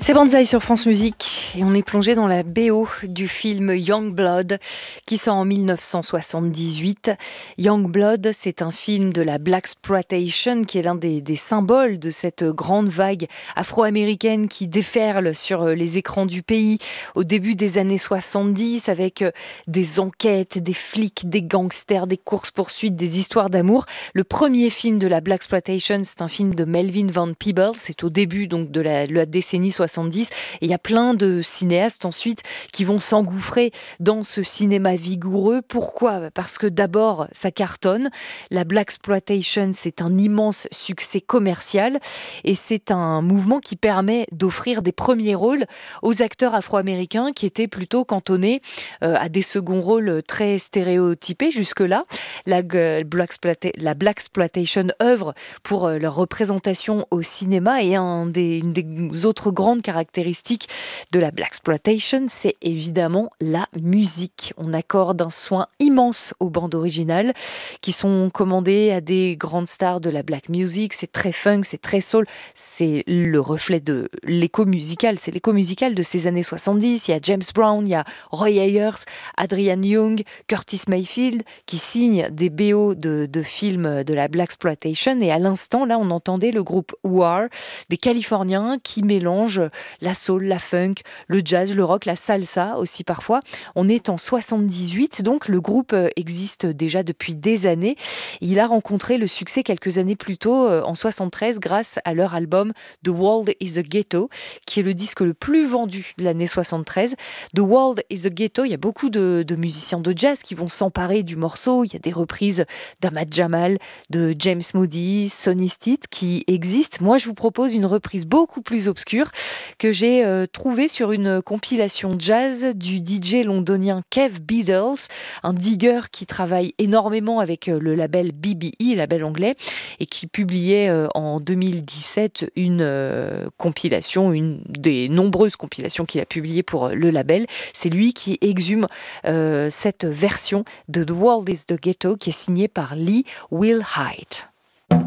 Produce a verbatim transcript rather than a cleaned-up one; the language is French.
C'est Banzai sur France Musique et on est plongé dans la B O du film Young Blood qui sort en mille neuf cent soixante-dix-huit. Young Blood, c'est un film de la Blaxploitation qui est l'un des, des symboles de cette grande vague afro-américaine qui déferle sur les écrans du pays au début des années soixante-dix avec des enquêtes, des flics, des gangsters, des courses-poursuites, des histoires d'amour. Le premier film de la Blaxploitation, c'est un film de Melvin Van Peebles, c'est au début donc de la, la décennie soixante-dix. Et il y a plein de cinéastes ensuite qui vont s'engouffrer dans ce cinéma vigoureux. Pourquoi ? Parce que d'abord, ça cartonne. La Blaxploitation, c'est un immense succès commercial et c'est un mouvement qui permet d'offrir des premiers rôles aux acteurs afro-américains qui étaient plutôt cantonnés euh, à des seconds rôles très stéréotypés jusque-là. La, Blaxploita- la Blaxploitation œuvre pour euh, leur représentation au cinéma et un des, une des autres grandes caractéristique de la Blaxploitation, c'est évidemment la musique. On accorde un soin immense aux bandes originales qui sont commandées à des grandes stars de la black music. C'est très funk, c'est très soul. C'est le reflet de l'écho musical. C'est l'écho musical de ces années soixante-dix. Il y a James Brown, il y a Roy Ayers, Adrian Young, Curtis Mayfield qui signent des B O de, de films de la Blaxploitation. Et à l'instant, là, on entendait le groupe War, des Californiens qui mélangent la soul, la funk, le jazz, le rock, la salsa aussi parfois. On est en soixante-dix-huit, donc le groupe existe déjà depuis des années. Il a rencontré le succès quelques années plus tôt, en soixante-treize, grâce à leur album The World is a Ghetto, qui est le disque le plus vendu de l'année soixante-treize. The World is a Ghetto, il y a beaucoup de, de musiciens de jazz qui vont s'emparer du morceau. Il y a des reprises d'Ahmad Jamal, de James Moody, Sonny Stitt qui existent. Moi, je vous propose une reprise beaucoup plus obscure que j'ai euh, trouvé sur une compilation jazz du D J londonien Kev Beadles, un digger qui travaille énormément avec euh, le label B B E, label anglais, et qui publiait euh, en deux mille dix-sept une euh, compilation, une des nombreuses compilations qu'il a publiées pour euh, le label. C'est lui qui exhume euh, cette version de The World is the Ghetto qui est signée par Lee Will Height.